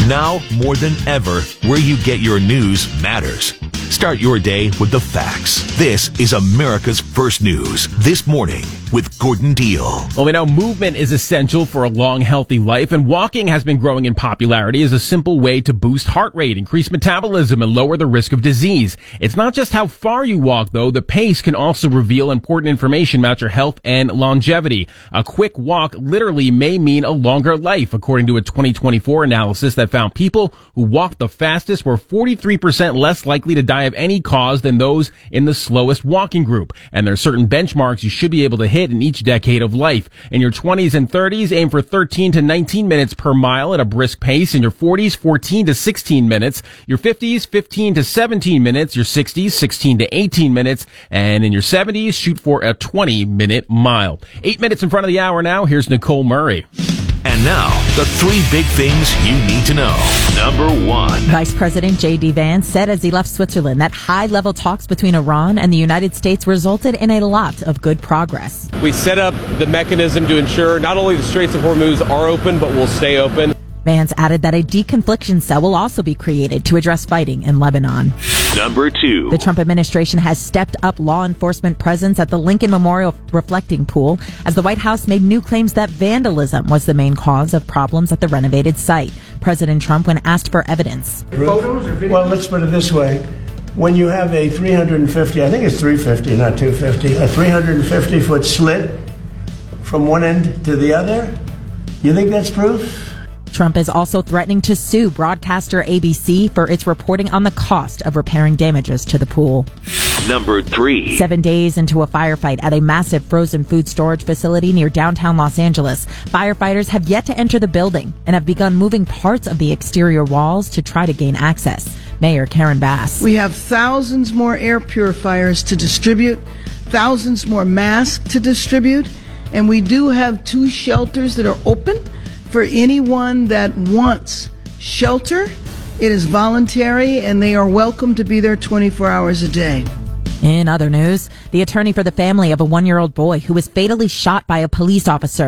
Now, more than ever, where you get your news matters. Start your day with the facts. This is America's First News This Morning with Gordon Deal. Well, we know movement is essential for a long, healthy life, and walking has been growing in popularity as a simple way to boost heart rate, increase metabolism, and lower the risk of disease. It's not just how far you walk, though. The pace can also reveal important information about your health and longevity. A quick walk literally may mean a longer life, according to a 2024 analysis that found people who walked the fastest were 43% less likely to die of any cause than those in the slowest walking group. And there are certain benchmarks you should be able to hit in each decade of life. In your 20s and 30s, aim for 13 to 19 minutes per mile at a brisk pace. In your 40s, 14 to 16 minutes. Your 50s, 15 to 17 minutes. Your 60s, 16 to 18 minutes. And in your 70s, shoot for a 20-minute mile. 8 minutes in front of the hour now. Here's Nicole Murray. And now, the three big things you need to know. Number one. Vice President J.D. Vance said as he left Switzerland that high-level talks between Iran and the United States resulted in a lot of good progress. We set up the mechanism to ensure not only the Straits of Hormuz are open, but will stay open. Vance added that a deconfliction cell will also be created to address fighting in Lebanon. Number two. The Trump administration has stepped up law enforcement presence at the Lincoln Memorial reflecting pool as the White House made new claims that vandalism was the main cause of problems at the renovated site. President Trump, when asked for evidence. Photos or videos? Well, let's put it this way. When you have a 350, I think it's 350, not 250, a 350-foot slit from one end to the other, you think that's proof? Trump is also threatening to sue broadcaster ABC for its reporting on the cost of repairing damages to the pool. Number three. 7 days into a firefight at a massive frozen food storage facility near downtown Los Angeles, firefighters have yet to enter the building and have begun moving parts of the exterior walls to try to gain access. Mayor Karen Bass. We have thousands more air purifiers to distribute, thousands more masks to distribute, and we do have 2 shelters that are open for anyone that wants shelter. It is voluntary, and they are welcome to be there 24 hours a day. In other news, the attorney for the family of a 1-year-old boy who was fatally shot by a police officer